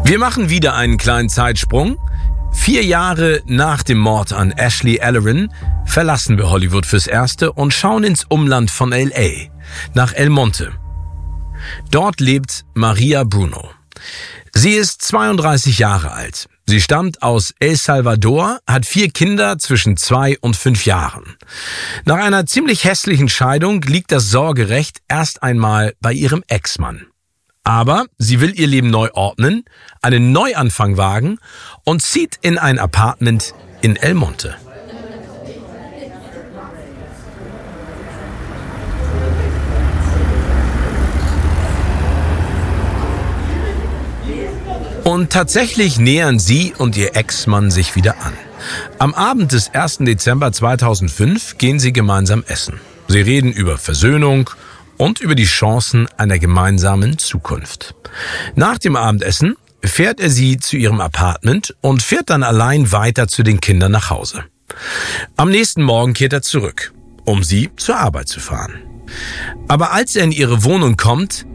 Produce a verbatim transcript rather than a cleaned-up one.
Wir machen wieder einen kleinen Zeitsprung. Vier Jahre nach dem Mord an Ashley Ellerin verlassen wir Hollywood fürs Erste und schauen ins Umland von L A, nach El Monte. Dort lebt Maria Bruno. Sie ist zweiunddreißig Jahre alt. Sie stammt aus El Salvador, hat vier Kinder zwischen zwei und fünf Jahren. Nach einer ziemlich hässlichen Scheidung liegt das Sorgerecht erst einmal bei ihrem Ex-Mann. Aber sie will ihr Leben neu ordnen, einen Neuanfang wagen und zieht in ein Apartment in El Monte. Und tatsächlich nähern sie und ihr Ex-Mann sich wieder an. Am Abend des ersten Dezember zweitausendfünf gehen sie gemeinsam essen. Sie reden über Versöhnung und über die Chancen einer gemeinsamen Zukunft. Nach dem Abendessen fährt er sie zu ihrem Apartment und fährt dann allein weiter zu den Kindern nach Hause. Am nächsten Morgen kehrt er zurück, um sie zur Arbeit zu fahren. Aber als er in ihre Wohnung kommt,